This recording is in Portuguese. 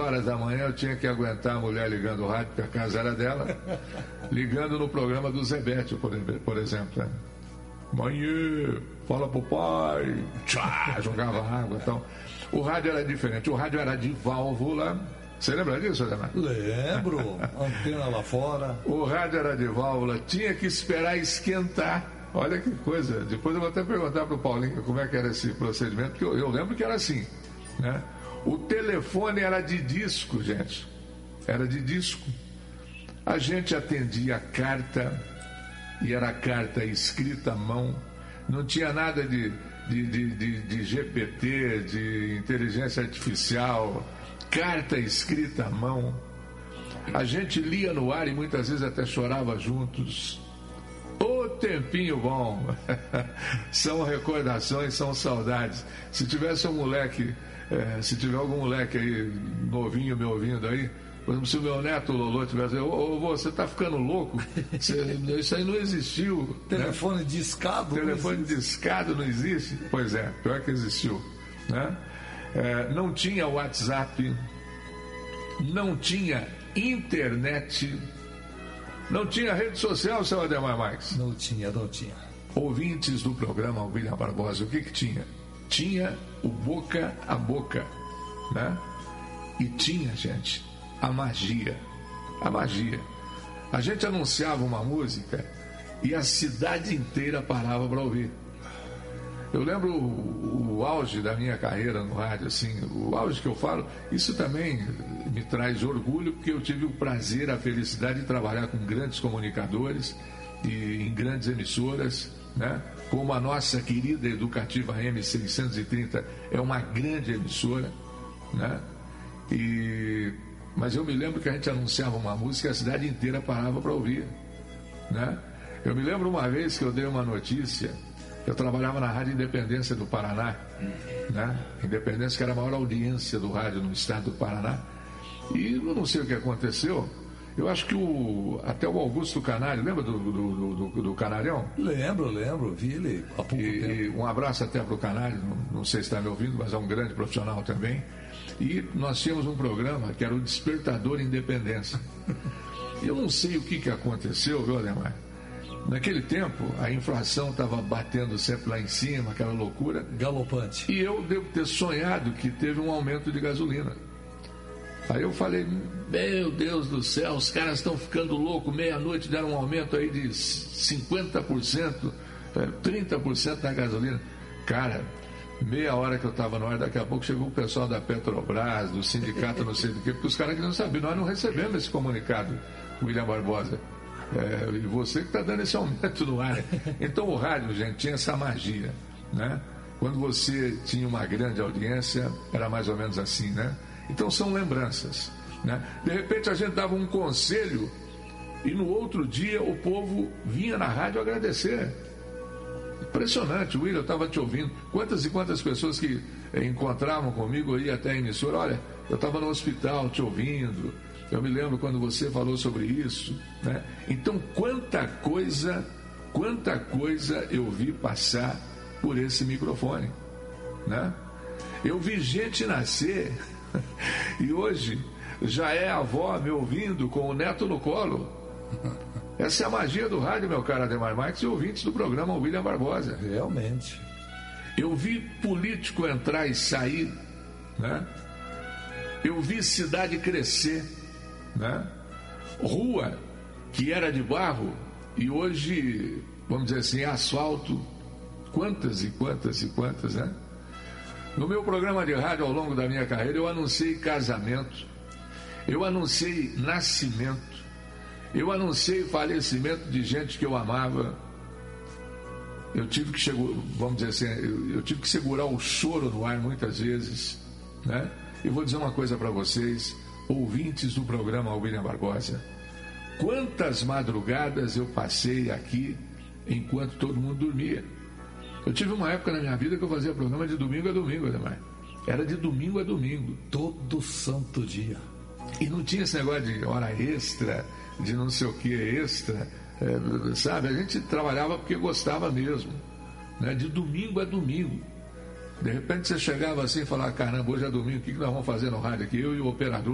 horas da manhã eu tinha que aguentar a mulher ligando o rádio, porque a casa era dela, ligando no programa do Zebete, por exemplo. Né? Mãe, fala pro pai, tchá, jogava água. Então, o rádio era diferente, o rádio era de válvula. Você lembra disso, Ademar? Lembro, antena lá fora. O rádio era de válvula, tinha que esperar esquentar. Olha que coisa. Depois eu vou até perguntar pro Paulinho como é que era esse procedimento, porque eu lembro que era assim, né? O telefone era de disco, gente. Era de disco. A gente atendia a carta, e era carta escrita à mão. Não tinha nada de GPT, de inteligência artificial. Carta escrita à mão. A gente lia no ar e muitas vezes até chorava juntos. Ô tempinho bom. São recordações, são saudades. Se tivesse um moleque, se tiver algum moleque aí novinho me ouvindo aí, por exemplo, se o meu neto Lolo tivesse, você tá ficando louco? Isso aí não existiu. Telefone, né? Discado. Telefone discado não existe? Pois é, pior que existiu, né? Não tinha WhatsApp, não tinha internet, não tinha rede social, seu Ademar Marques. Não tinha. Ouvintes do programa William Barbosa, o que tinha? Tinha o boca a boca, né? E tinha, gente, a magia. A gente anunciava uma música e a cidade inteira parava para ouvir. Eu lembro o auge da minha carreira no rádio, assim, o auge que eu falo, isso também me traz orgulho, porque eu tive o prazer, a felicidade de trabalhar com grandes comunicadores e em grandes emissoras, né? Como a nossa querida Educativa M630 é uma grande emissora, né? Mas eu me lembro que a gente anunciava uma música e a cidade inteira parava para ouvir, né? Eu me lembro uma vez que eu dei uma notícia. Eu trabalhava na Rádio Independência do Paraná, né? Independência, que era a maior audiência do rádio no estado do Paraná. E eu não sei o que aconteceu. Eu acho que até o Augusto Canário, lembra do Canarião? Lembro, vi ele há pouco tempo. E um abraço até para o Canário, não sei se está me ouvindo, mas é um grande profissional também. E nós tínhamos um programa que era o Despertador Independência. Eu não sei o que aconteceu, viu, Ademar? Naquele tempo, a inflação estava batendo sempre lá em cima, aquela loucura. Galopante. E eu devo ter sonhado que teve um aumento de gasolina. Aí eu falei, meu Deus do céu, os caras estão ficando loucos, meia-noite deram um aumento aí de 50%, 30% na gasolina. Cara, meia hora que eu estava no ar, daqui a pouco chegou o pessoal da Petrobras, do sindicato, não sei do que, porque os caras que não sabiam, nós não recebemos esse comunicado, William Barbosa. E você que está dando esse aumento no ar. Então o rádio, gente, tinha essa magia, né? Quando você tinha uma grande audiência, era mais ou menos assim, né? Então são lembranças, né? De repente a gente dava um conselho e no outro dia o povo vinha na rádio agradecer. Impressionante, William, eu estava te ouvindo. Quantas e quantas pessoas que encontravam comigo aí até a emissora, olha, eu estava no hospital te ouvindo. Eu me lembro quando você falou sobre isso, né? Então, quanta coisa eu vi passar por esse microfone, né? Eu vi gente nascer e hoje já é avó me ouvindo com o neto no colo. Essa é a magia do rádio, meu caro Ademar Marques e ouvintes do programa William Barbosa. Realmente. Eu vi político entrar e sair, né? Eu vi cidade crescer, né? Rua que era de barro e hoje, vamos dizer assim, asfalto. Quantas e quantas, né? No meu programa de rádio ao longo da minha carreira eu anunciei casamento, eu anunciei nascimento, eu anunciei falecimento de gente que eu amava. Eu tive que vamos dizer assim, eu tive que segurar o choro no ar muitas vezes, né? E vou dizer uma coisa para vocês, ouvintes do programa William Barbosa, quantas madrugadas eu passei aqui enquanto todo mundo dormia. Eu tive uma época na minha vida que eu fazia programa de domingo a domingo, Ademar. Era de domingo a domingo. Todo santo dia. E não tinha esse negócio de hora extra, de não sei o que extra, sabe? A gente trabalhava porque gostava mesmo, né? De domingo a domingo. De repente você chegava assim e falava, caramba, hoje é domingo, o que nós vamos fazer no rádio aqui? Eu e o operador